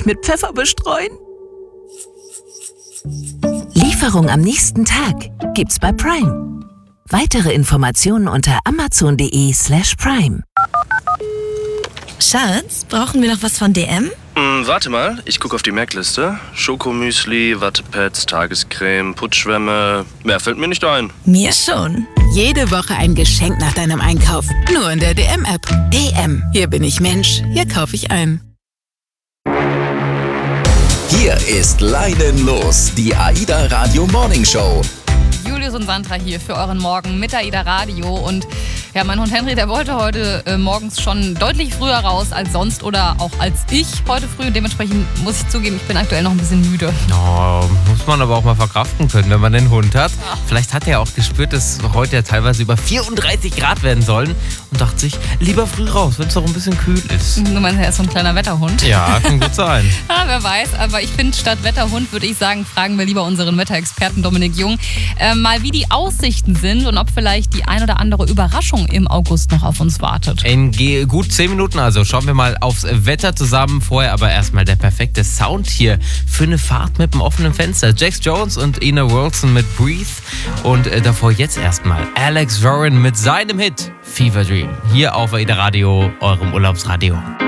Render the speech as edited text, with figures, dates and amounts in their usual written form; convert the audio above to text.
ich mit Pfeffer bestreuen? Lieferung am nächsten Tag gibt's bei Prime. Weitere Informationen unter amazon.de/prime. Schatz, brauchen wir noch was von DM? Warte mal, ich gucke auf die Merkliste. Schokomüsli, Wattepads, Tagescreme, Putzschwämme. Mehr fällt mir nicht ein. Mir schon. Jede Woche ein Geschenk nach deinem Einkauf. Nur in der DM-App. DM. Hier bin ich Mensch. Hier kaufe ich ein. Hier ist Leidenlos, die AIDA Radio Morning Show. Julius und Sandra hier für euren Morgen mit AIDA Radio. Und ja, mein Hund Henry, der wollte heute morgens schon deutlich früher raus als sonst oder auch als ich heute früh. Dementsprechend muss ich zugeben, ich bin aktuell noch ein bisschen müde. Oh, muss man aber auch mal verkraften können, wenn man einen Hund hat. Ach. Vielleicht hat er auch gespürt, dass heute ja teilweise über 34 Grad werden sollen und dachte sich, lieber früh raus, wenn es noch ein bisschen kühl ist. Du meinst, er ist so ein kleiner Wetterhund? Ja, kann gut sein. Ja, wer weiß, aber ich finde, statt Wetterhund würde ich sagen, fragen wir lieber unseren Wetterexperten Dominik Jung mal, wie die Aussichten sind und ob vielleicht die ein oder andere Überraschung im August noch auf uns wartet. In gut 10 Minuten also schauen wir mal aufs Wetter zusammen. Vorher aber erstmal der perfekte Sound hier für eine Fahrt mit einem offenen Fenster. Jax Jones und Ina Wilson mit Breathe und davor jetzt erstmal Alex Warren mit seinem Hit Fever Dream. Hier auf AIDA Radio, eurem Urlaubsradio.